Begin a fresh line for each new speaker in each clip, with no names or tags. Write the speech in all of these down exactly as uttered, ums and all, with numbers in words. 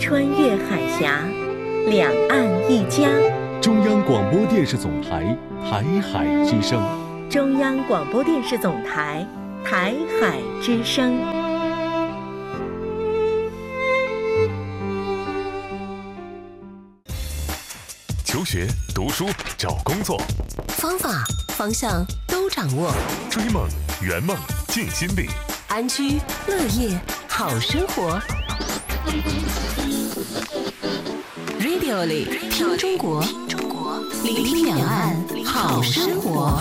穿越海峡，两岸一家。
中央广播电视总台台海之声。
中央广播电视总台台海之声。
求学、读书、找工作，
方法、方向都掌握。
追梦、圆梦、尽心力，
安居乐业好生活。Radio 里听中国，聆听两岸好生活。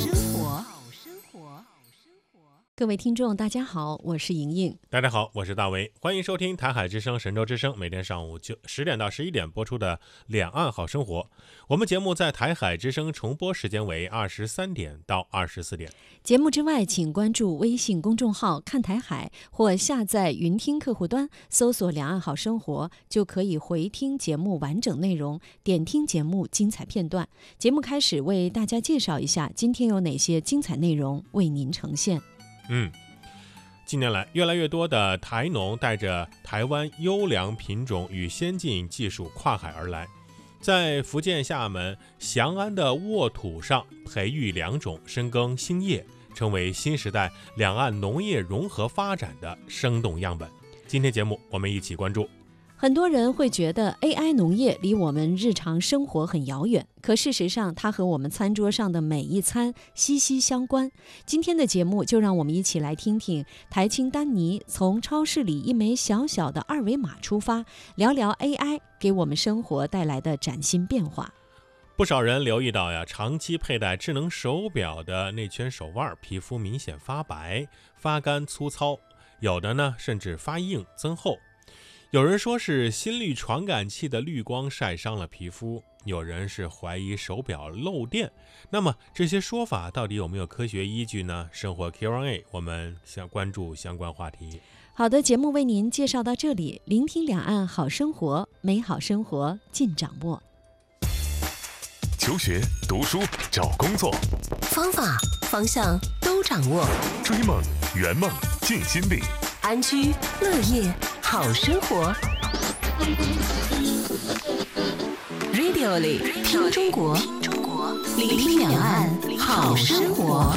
各位听众大家好，我是莹莹。
大家好，我是大为，欢迎收听台海之声神州之声每天上午九十点到十一点播出的两岸好生活。我们节目在台海之声重播时间为二十三点到二十四点。
节目之外，请关注微信公众号看台海，或下载云听客户端，搜索两岸好生活，就可以回听节目完整内容，点听节目精彩片段。节目开始为大家介绍一下今天有哪些精彩内容为您呈现。
嗯，近年来，越来越多的台农带着台湾优良品种与先进技术跨海而来，在福建厦门翔安的沃土上培育良种，深耕兴业，成为新时代两岸农业融合发展的生动样本。今天节目我们一起关注。
很多人会觉得 A I 农业离我们日常生活很遥远，可事实上它和我们餐桌上的每一餐息息相关。今天的节目就让我们一起来听听台青丹尼从超市里一枚小小的二维码出发，聊聊 A I 给我们生活带来的崭新变化。
不少人留意到呀，长期佩戴智能手表的内圈手腕皮肤明显发白、发干粗糙，有的呢甚至发硬增厚。有人说是心率传感器的滤光晒伤了皮肤，有人是怀疑手表漏电。那么这些说法到底有没有科学依据呢？生活 Q and A 我们想关注相关话题。
好的，节目为您介绍到这里，聆听两岸好生活，美好生活尽掌握。
求学、读书、找工作，
方法、方向都掌握。
追梦、圆梦、尽心力，
安居乐业好生活。 Radio 里听中国，聆听两岸好生活。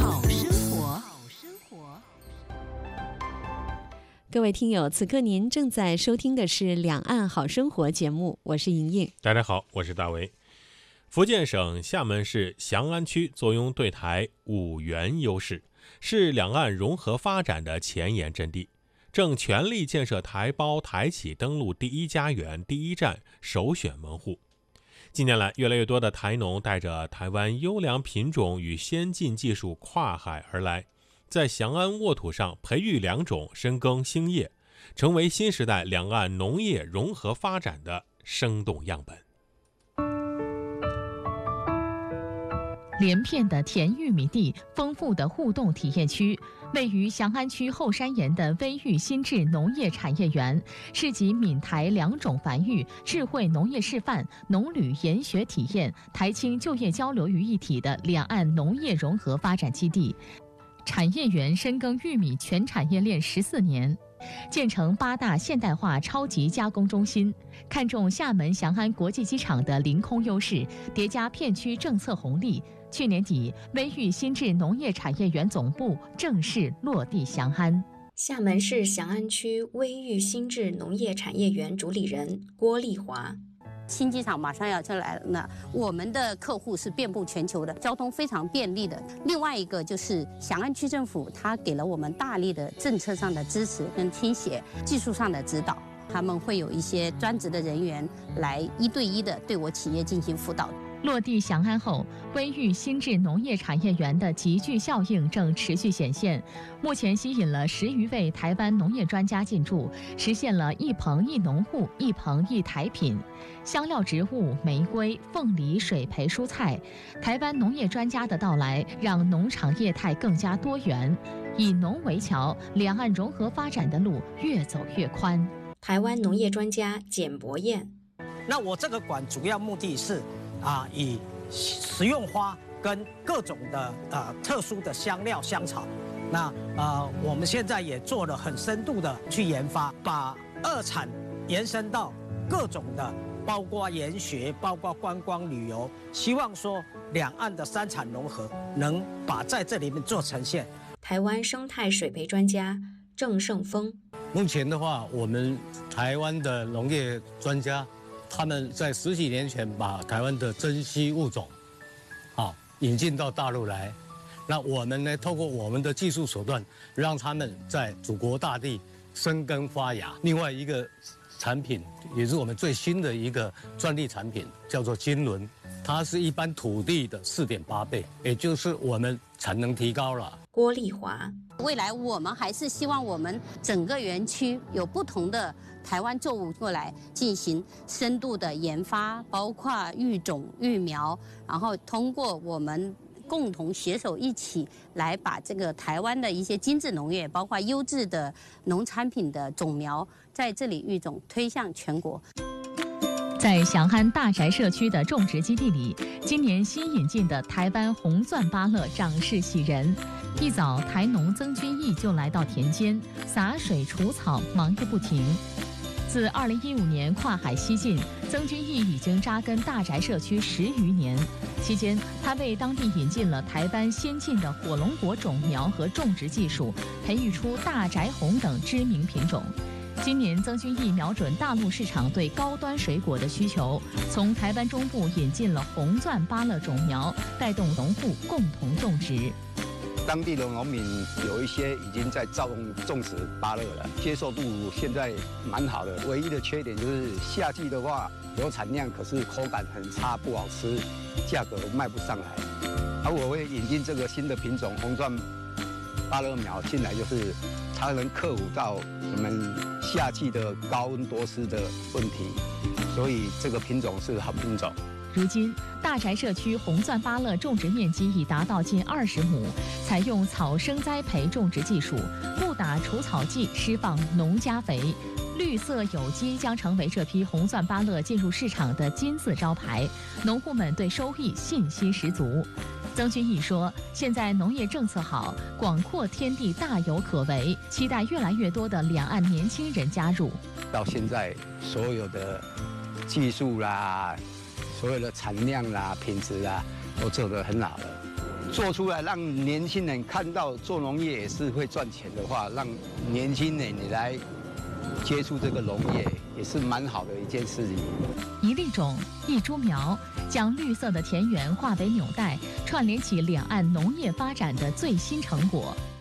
各位听友，此刻您正在收听的是两岸好生活节目，我是莹莹。
大家好，我是大为。福建省厦门市翔安区坐拥对台五源优势，是两岸融合发展的前沿阵地，正全力建设台胞台企登陆第一家园、第一站首选门户。近年来，越来越多的台农带着台湾优良品种与先进技术跨海而来，在翔安沃土上培育良种，深耕兴业，成为新时代两岸农业融合发展的生动样本。
连片的甜玉米地，丰富的互动体验区，位于翔安区后山岩的微育新智农业产业园，是集闽台两种繁育、智慧农业示范、农旅研学体验、台青就业交流于一体的两岸农业融合发展基地。产业园深耕玉米全产业链十四年，建成八大现代化超级加工中心，看重厦门翔安国际机场的临空优势，叠加片区政策红利。去年底，微育新智农业产业园总部正式落地翔安。
厦门市翔安区微育新智农业产业园主理人郭丽华。
新机场马上要就来了呢，我们的客户是遍布全球的，交通非常便利的。另外一个就是翔安区政府，它给了我们大力的政策上的支持跟倾斜，技术上的指导，他们会有一些专职的人员来一对一的对我企业进行辅导。
落地翔安后，微育新智农业产业园的集聚效应正持续显现。目前吸引了十余位台湾农业专家进驻，实现了一棚一农户、一棚一台品。香料植物、玫瑰、凤梨、水培蔬菜，台湾农业专家的到来，让农场业态更加多元。以农为桥，两岸融合发展的路越走越宽。
台湾农业专家简博彦。
那我这个馆主要目的是。啊，以食用花跟各种的呃特殊的香料香草，那呃我们现在也做了很深度的去研发，把二产延伸到各种的，包括研学，包括观光旅游，希望说两岸的三产融合能把在这里面做呈现。
台湾生态水培专家郑胜峰，
目前的话，我们台湾的农业专家，他们在十几年前把台湾的珍稀物种，啊，引进到大陆来。那我们呢，透过我们的技术手段，让他们在祖国大地生根发芽。另外一个产品，也是我们最新的一个专利产品，叫做金轮，它是一般土地的四点八倍，也就是我们产能提高了。
郭丽华，
未来我们还是希望我们整个园区有不同的台湾作物过来进行深度的研发，包括育种、育苗，然后通过我们共同携手一起来把这个台湾的一些精致农业，包括优质的农产品的种苗，在这里育种推向全国。
在祥安大宅社区的种植基地里，今年新引进的台湾红钻芭乐长势喜人。一早，台农曾君义就来到田间洒水除草，忙个不停。自二零一五年跨海西进，曾君义已经扎根大宅社区十余年。期间，他为当地引进了台湾先进的火龙果种苗和种植技术，培育出大宅红等知名品种。今年，曾君义瞄准大陆市场对高端水果的需求，从台湾中部引进了红钻芭乐种苗，带动农户共同种植。
当地的农民有一些已经在种种植芭乐了，接受度现在蛮好的。唯一的缺点就是夏季的话有产量，可是口感很差，不好吃，价格卖不上来。而我会引进这个新的品种红钻芭乐苗进来，就是它能克服到我们夏季的高温多湿的问题，所以这个品种是好品种。
如今，大宅社区红钻芭乐种植面积已达到近二十亩，采用草生栽培种植技术，不打除草剂，施放农加肥，绿色有机将成为这批红钻芭乐进入市场的金字招牌。农户们对收益信心十足。曾君义说：“现在农业政策好，广阔天地大有可为，期待越来越多的两岸年轻人加入。”
到现在，所有的技术啦。所有的产量啦、品质啦，都做得很好了。做出来让年轻人看到做农业也是会赚钱的话，让年轻人你来接触这个农业，也是蛮好的一件事情。
一粒种，一株苗，将绿色的田园化为纽带，串联起两岸农业发展的最新成果。